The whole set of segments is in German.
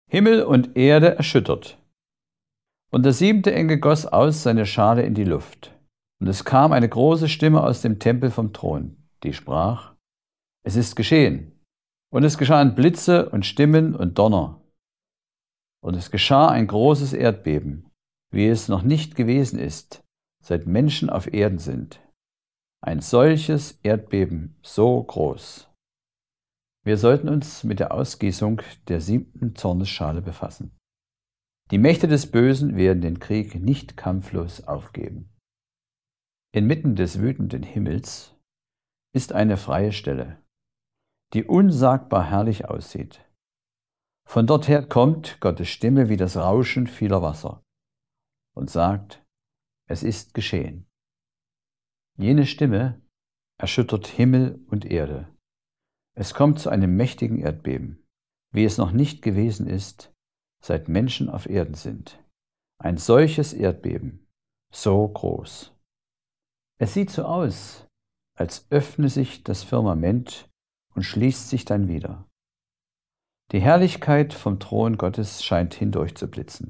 Himmel und Erde erschüttert. Und der siebente Engel goss aus seine Schale in die Luft. Und es kam eine große Stimme aus dem Tempel vom Thron, die sprach: Es ist geschehen. Und es geschahen Blitze und Stimmen und Donner. Und es geschah ein großes Erdbeben, wie es noch nicht gewesen ist, seit Menschen auf Erden sind. Ein solches Erdbeben, so groß. Wir sollten uns mit der Ausgießung der siebten Zornesschale befassen. Die Mächte des Bösen werden den Krieg nicht kampflos aufgeben. Inmitten des wütenden Himmels ist eine freie Stelle, die unsagbar herrlich aussieht. Von dorther kommt Gottes Stimme wie das Rauschen vieler Wasser und sagt: Es ist geschehen. Jene Stimme erschüttert Himmel und Erde. Es kommt zu einem mächtigen Erdbeben, wie es noch nicht gewesen ist, seit Menschen auf Erden sind. Ein solches Erdbeben, so groß. Es sieht so aus, als öffne sich das Firmament und schließt sich dann wieder. Die Herrlichkeit vom Thron Gottes scheint hindurch zu blitzen.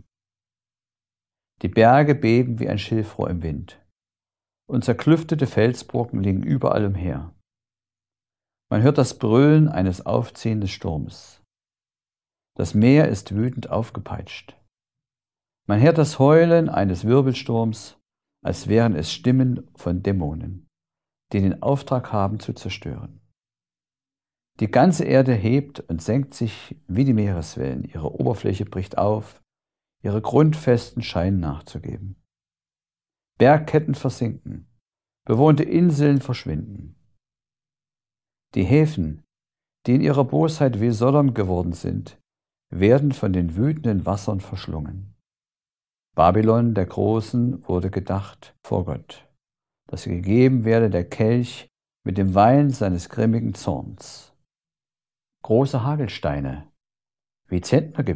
Die Berge beben wie ein Schilfrohr im Wind, und zerklüftete Felsbrocken liegen überall umher. Man hört das Brüllen eines aufziehenden Sturmes. Das Meer ist wütend aufgepeitscht. Man hört das Heulen eines Wirbelsturms, als wären es Stimmen von Dämonen, die den Auftrag haben zu zerstören. Die ganze Erde hebt und senkt sich wie die Meereswellen. Ihre Oberfläche bricht auf, ihre Grundfesten scheinen nachzugeben. Bergketten versinken, bewohnte Inseln verschwinden. Die Häfen, die in ihrer Bosheit wie Sodom geworden sind, werden von den wütenden Wassern verschlungen. Babylon der Großen wurde gedacht vor Gott, dass ihr gegeben werde der Kelch mit dem Wein seines grimmigen Zorns. Große Hagelsteine, wie Zentner